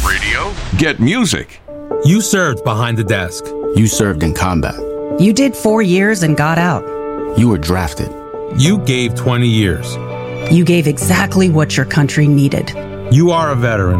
radio? Get music. You served behind the desk. You served in combat. You did 4 years and got out. You were drafted. You gave 20 years. You gave exactly what your country needed. You are a veteran.